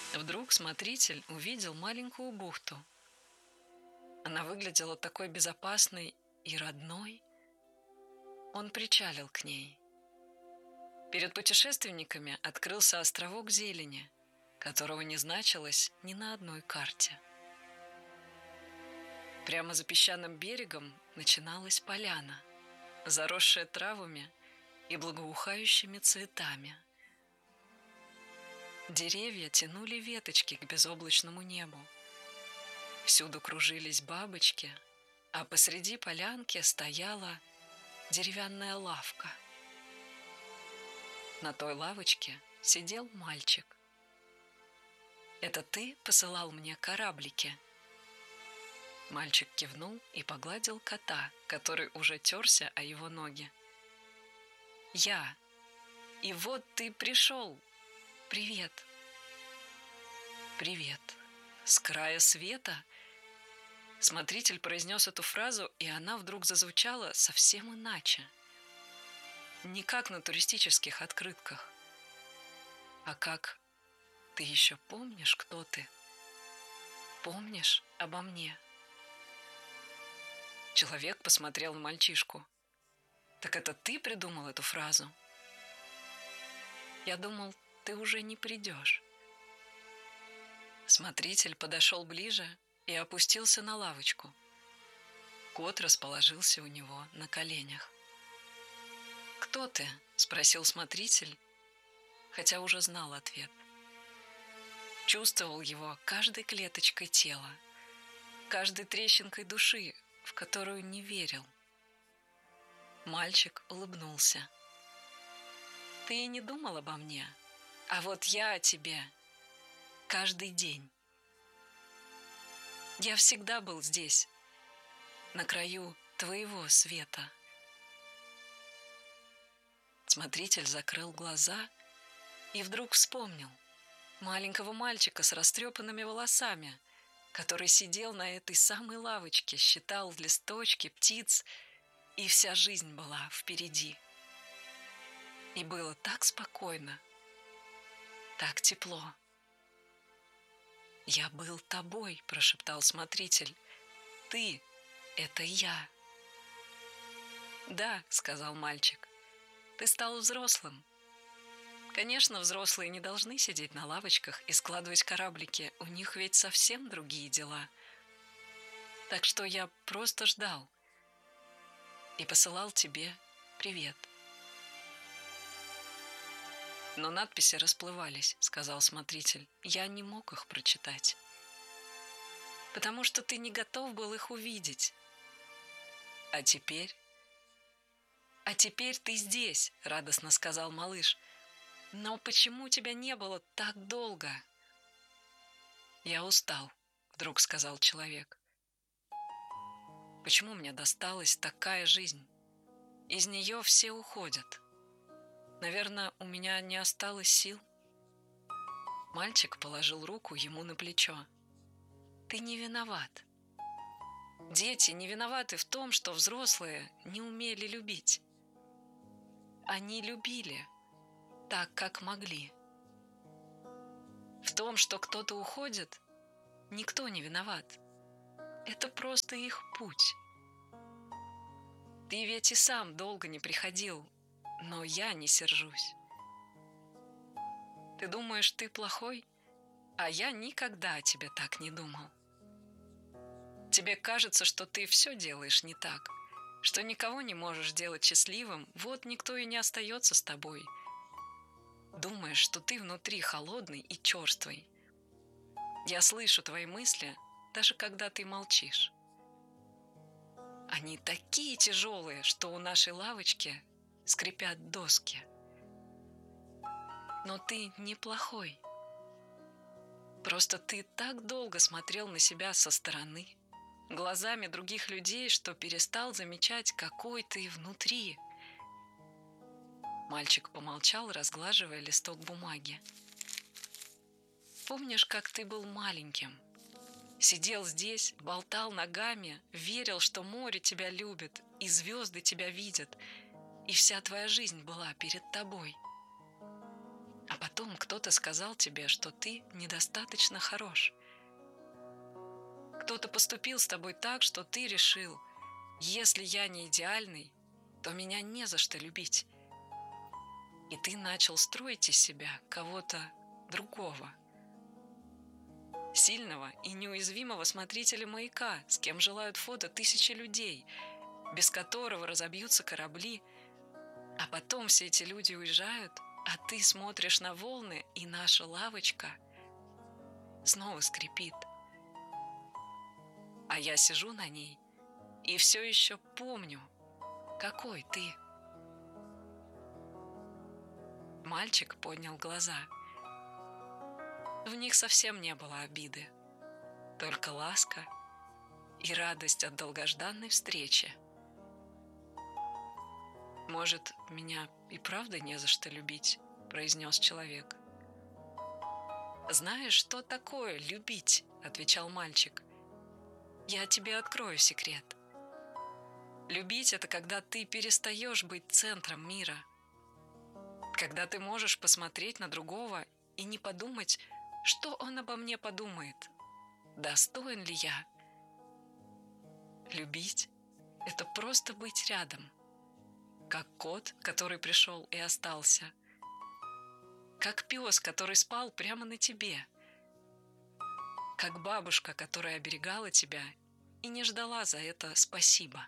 Вдруг смотритель увидел маленькую бухту. Она выглядела такой безопасной и родной. Он причалил к ней. Перед путешественниками открылся островок зелени, которого не значилось ни на одной карте. Прямо за песчаным берегом начиналась поляна, заросшая травами и благоухающими цветами. Деревья тянули веточки к безоблачному небу. Всюду кружились бабочки, а посреди полянки стояла деревянная лавка. На той лавочке сидел мальчик. «Это ты посылал мне кораблики?» Мальчик кивнул и погладил кота, который уже терся о его ноги. «Я. И вот ты пришел. Привет». «Привет. С края света?» Смотритель произнес эту фразу, и она вдруг зазвучала совсем иначе. Не как на туристических открытках, а как «Ты еще помнишь, кто ты? Помнишь обо мне?» Человек посмотрел на мальчишку. «Так это ты придумал эту фразу?» «Я думал, ты уже не придешь». Смотритель подошел ближе и опустился на лавочку. Кот расположился у него на коленях. «Кто ты?» – спросил смотритель, хотя уже знал ответ. Чувствовал его каждой клеточкой тела, каждой трещинкой души, в которую не верил. Мальчик улыбнулся. «Ты и не думал обо мне, а вот я о тебе каждый день. Я всегда был здесь, на краю твоего света». Смотритель закрыл глаза и вдруг вспомнил маленького мальчика с растрепанными волосами, который сидел на этой самой лавочке, считал листочки, птиц, и вся жизнь была впереди. И было так спокойно, так тепло. «Я был тобой», – прошептал смотритель. «Ты – это я». «Да», – сказал мальчик, – «ты стал взрослым». Конечно, взрослые не должны сидеть на лавочках и складывать кораблики, у них ведь совсем другие дела. Так что я просто ждал и посылал тебе привет. «Но надписи расплывались», — сказал смотритель. «Я не мог их прочитать, потому что ты не готов был их увидеть. А теперь...» «А теперь ты здесь», — радостно сказал малыш. «Но почему тебя не было так долго?» «Я устал», — вдруг сказал человек. «Почему мне досталась такая жизнь? Из нее все уходят. Наверное, у меня не осталось сил». Мальчик положил руку ему на плечо. «Ты не виноват. Дети не виноваты в том, что взрослые не умели любить. Они любили так, как могли. В том, что кто-то уходит, никто не виноват. Это просто их путь. Ты ведь и сам долго не приходил, но я не сержусь. Ты думаешь, ты плохой, а я никогда о тебе так не думал. Тебе кажется, что ты все делаешь не так, что никого не можешь сделать счастливым, вот никто и не остается с тобой. Думаешь, что ты внутри холодный и черствый. Я слышу твои мысли, даже когда ты молчишь. Они такие тяжелые, что у нашей лавочки скрипят доски. Но ты неплохой. Просто ты так долго смотрел на себя со стороны, глазами других людей, что перестал замечать, какой ты внутри. Мальчик помолчал, разглаживая листок бумаги. Помнишь, как ты был маленьким? Сидел здесь, болтал ногами, верил, что море тебя любит, и звезды тебя видят, и вся твоя жизнь была перед тобой. А потом кто-то сказал тебе, что ты недостаточно хорош. Кто-то поступил с тобой так, что ты решил, если я не идеальный, то меня не за что любить. И ты начал строить из себя кого-то другого. Сильного и неуязвимого смотрителя маяка, с кем желают фото тысячи людей, без которого разобьются корабли, а потом все эти люди уезжают, а ты смотришь на волны, и наша лавочка снова скрипит. А я сижу на ней и все еще помню, какой ты. Мальчик поднял глаза. В них совсем не было обиды, только ласка и радость от долгожданной встречи. «Может, меня и правда не за что любить?» – произнес человек. «Знаешь, что такое любить?» – отвечал мальчик. «Я тебе открою секрет. Любить – это когда ты перестаешь быть центром мира, когда ты можешь посмотреть на другого и не подумать, что он обо мне подумает, достоин ли я. Любить – это просто быть рядом, как кот, который пришел и остался, как пес, который спал прямо на тебе, как бабушка, которая оберегала тебя и не ждала за это спасибо.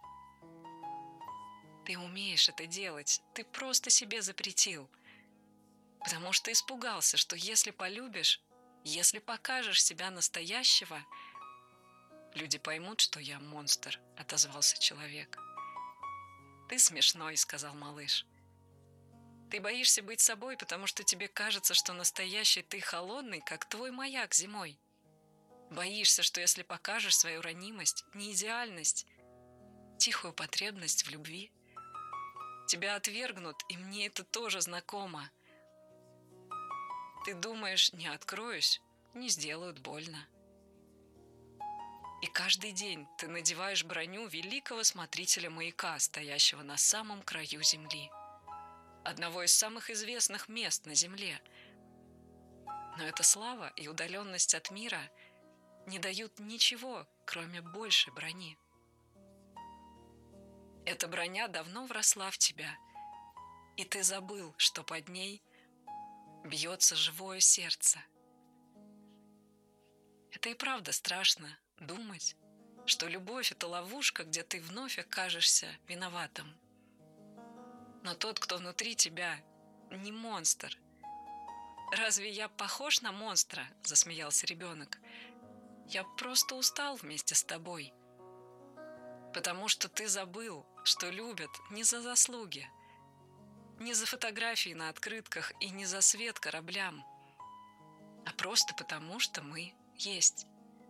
Ты умеешь это делать, ты просто себе запретил, потому что испугался, что если полюбишь, если покажешь себя настоящего, люди поймут, что я монстр, отозвался человек. Ты смешной, сказал малыш. Ты боишься быть собой, потому что тебе кажется, что настоящий ты холодный, как твой маяк зимой. Боишься, что если покажешь свою ранимость, неидеальность, тихую потребность в любви, тебя отвергнут, и мне это тоже знакомо. Ты думаешь, не откроюсь, не сделают больно. И каждый день ты надеваешь броню великого смотрителя маяка, стоящего на самом краю земли, одного из самых известных мест на земле. Но эта слава и удаленность от мира не дают ничего, кроме большей брони. Эта броня давно вросла в тебя, и ты забыл, что под ней бьется живое сердце. Это и правда страшно думать, что любовь – это ловушка, где ты вновь окажешься виноватым. Но тот, кто внутри тебя, не монстр. «Разве я похож на монстра?» – засмеялся ребенок. «Я просто устал вместе с тобой, потому что ты забыл, что любят не за заслуги, не за фотографии на открытках и не за свет кораблям, а просто потому, что мы есть.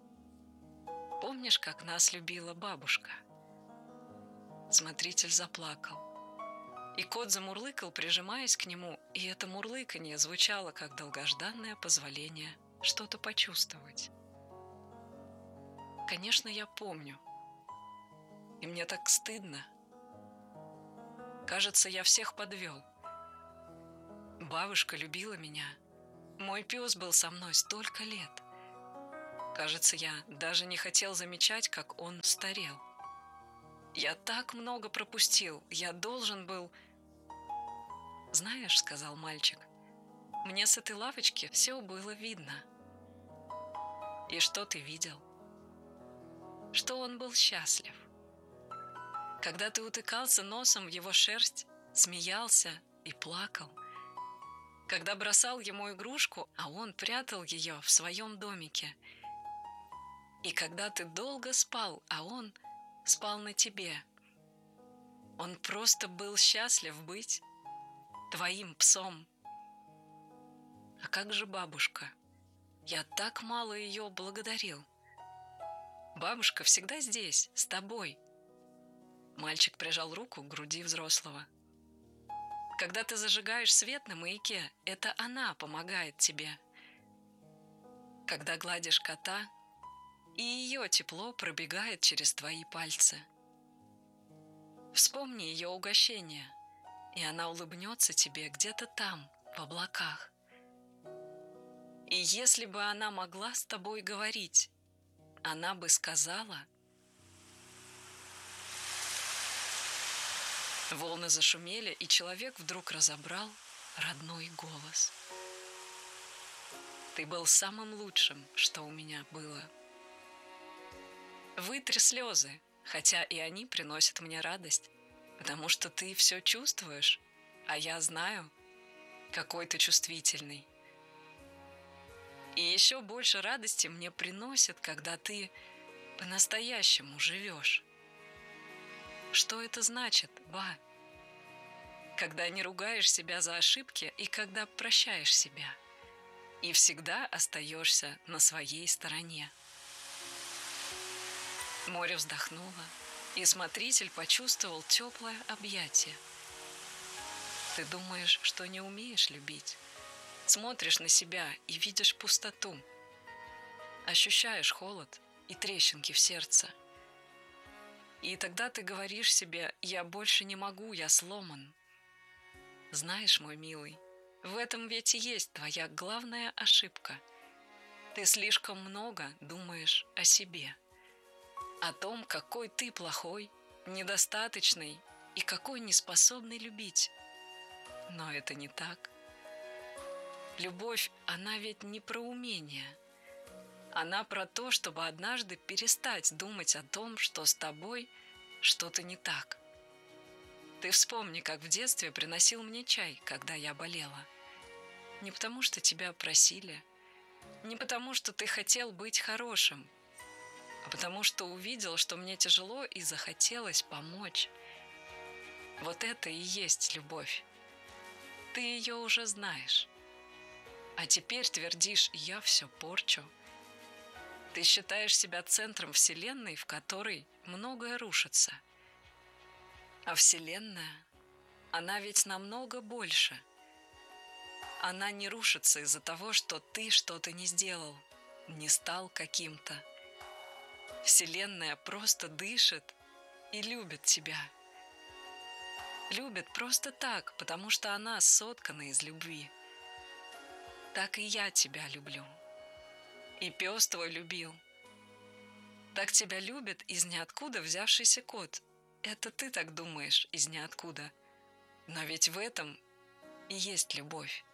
Помнишь, как нас любила бабушка?» Смотритель заплакал. И кот замурлыкал, прижимаясь к нему, и это мурлыканье звучало, как долгожданное позволение что-то почувствовать. Конечно, я помню. И мне так стыдно. Кажется, я всех подвел. Бабушка любила меня. Мой пес был со мной столько лет. Кажется, я даже не хотел замечать, как он старел. Я так много пропустил. Я должен был... «Знаешь, — сказал мальчик, — мне с этой лавочки все было видно». «И что ты видел?» «Что он был счастлив. Когда ты утыкался носом в его шерсть, смеялся и плакал. Когда бросал ему игрушку, а он прятал ее в своем домике. И когда ты долго спал, а он спал на тебе. Он просто был счастлив быть твоим псом. А как же бабушка? Я так мало ее благодарил. Бабушка всегда здесь, с тобой». Мальчик прижал руку к груди взрослого. «Когда ты зажигаешь свет на маяке, это она помогает тебе. Когда гладишь кота, и ее тепло пробегает через твои пальцы. Вспомни ее угощение, и она улыбнется тебе где-то там, в облаках. И если бы она могла с тобой говорить, она бы сказала... Волны зашумели, и человек вдруг разобрал родной голос. Ты был самым лучшим, что у меня было. Вытри слезы, хотя и они приносят мне радость, потому что ты все чувствуешь, а я знаю, какой ты чувствительный. И еще больше радости мне приносит, когда ты по-настоящему живешь. Что это значит, Ба? Когда не ругаешь себя за ошибки и когда прощаешь себя. И всегда остаешься на своей стороне. Море вздохнуло, и смотритель почувствовал теплое объятие. Ты думаешь, что не умеешь любить? Смотришь на себя и видишь пустоту. Ощущаешь холод и трещинки в сердце. И тогда ты говоришь себе: «Я больше не могу, я сломан». Знаешь, мой милый, в этом ведь и есть твоя главная ошибка. Ты слишком много думаешь о себе. О том, какой ты плохой, недостаточный и какой неспособный любить. Но это не так. Любовь, она ведь не про умение. Она про то, чтобы однажды перестать думать о том, что с тобой что-то не так. Ты вспомни, как в детстве приносил мне чай, когда я болела. Не потому, что тебя просили, не потому, что ты хотел быть хорошим, а потому, что увидел, что мне тяжело и захотелось помочь. Вот это и есть любовь. Ты ее уже знаешь. А теперь твердишь: «Я все порчу». Ты считаешь себя центром Вселенной, в которой многое рушится. А Вселенная, она ведь намного больше. Она не рушится из-за того, что ты что-то не сделал, не стал каким-то. Вселенная просто дышит и любит тебя. Любит просто так, потому что она соткана из любви. Так и я тебя люблю. И пес твой любил. Так тебя любит из ниоткуда взявшийся кот. Это ты так думаешь, из ниоткуда. Но ведь в этом и есть любовь.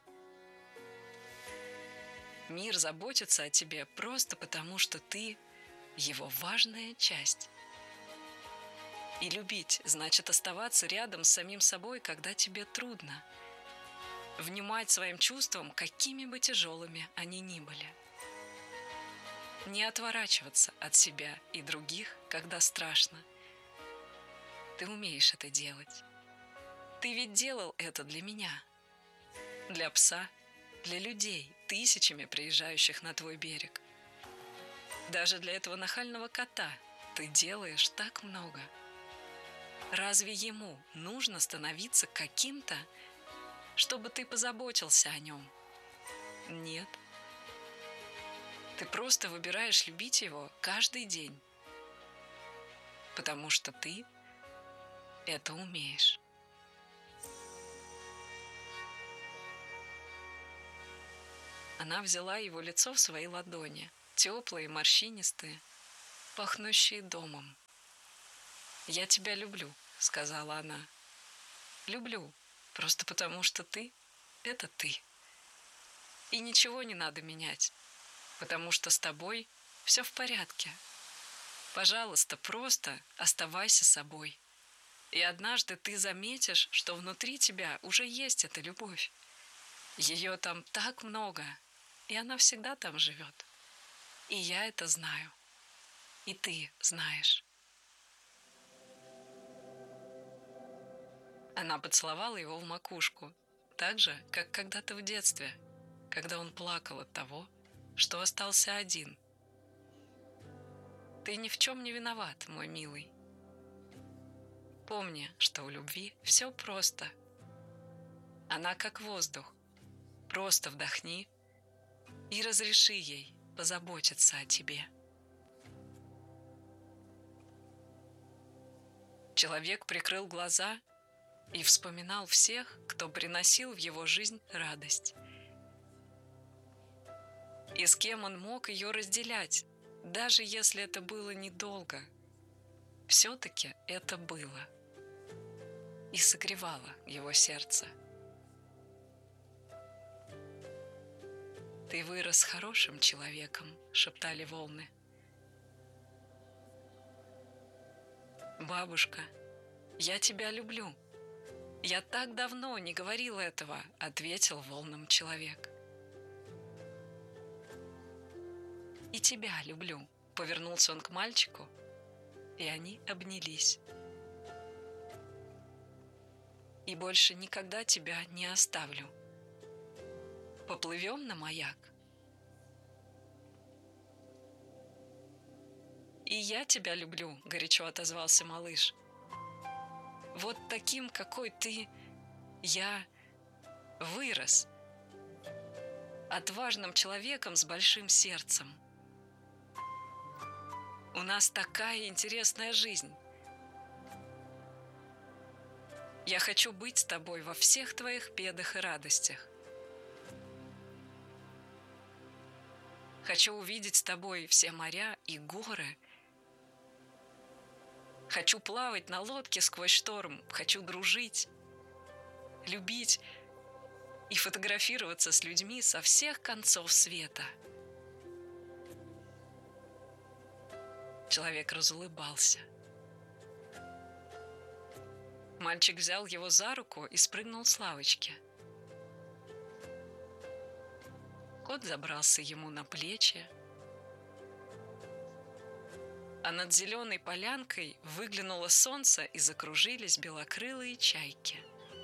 Мир заботится о тебе просто потому, что ты его важная часть. И любить значит оставаться рядом с самим собой, когда тебе трудно. Внимать своим чувствам, какими бы тяжелыми они ни были. Не отворачиваться от себя и других, когда страшно. Ты умеешь это делать. Ты ведь делал это для меня. Для пса, для людей, тысячами приезжающих на твой берег. Даже для этого нахального кота ты делаешь так много. Разве ему нужно становиться каким-то, чтобы ты позаботился о нем? Нет. Ты просто выбираешь любить его каждый день, потому что ты это умеешь. Она взяла его лицо в свои ладони, теплые, морщинистые, пахнущие домом. «Я тебя люблю», — сказала она. «Люблю, просто потому что ты — это ты. И ничего не надо менять, потому что с тобой все в порядке. Пожалуйста, просто оставайся собой. И однажды ты заметишь, что внутри тебя уже есть эта любовь. Ее там так много, и она всегда там живет. И я это знаю, и ты знаешь». Она поцеловала его в макушку, так же, как когда-то в детстве, когда он плакал от того, что остался один. Ты ни в чем не виноват, мой милый. Помни, что у любви все просто. Она как воздух. Просто вдохни и разреши ей позаботиться о тебе. Человек прикрыл глаза и вспоминал всех, кто приносил в его жизнь радость. И с кем он мог ее разделять, даже если это было недолго. Все-таки это было. И согревало его сердце. «Ты вырос хорошим человеком», — шептали волны. «Бабушка, я тебя люблю. Я так давно не говорил этого», — ответил волнам человек. «И тебя люблю», — повернулся он к мальчику, и они обнялись. «И больше никогда тебя не оставлю. Поплывем на маяк?» «И я тебя люблю», — горячо отозвался малыш. «Вот таким, какой ты, я вырос. Отважным человеком с большим сердцем. У нас такая интересная жизнь. Я хочу быть с тобой во всех твоих бедах и радостях. Хочу увидеть с тобой все моря и горы. Хочу плавать на лодке сквозь шторм. Хочу дружить, любить и фотографироваться с людьми со всех концов света». Человек разулыбался. Мальчик взял его за руку и спрыгнул с лавочки. Кот забрался ему на плечи, а над зеленой полянкой выглянуло солнце и закружились белокрылые чайки.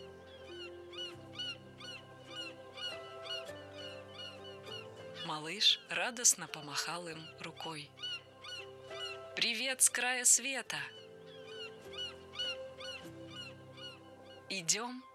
Малыш радостно помахал им рукой. «Привет с края света! Идем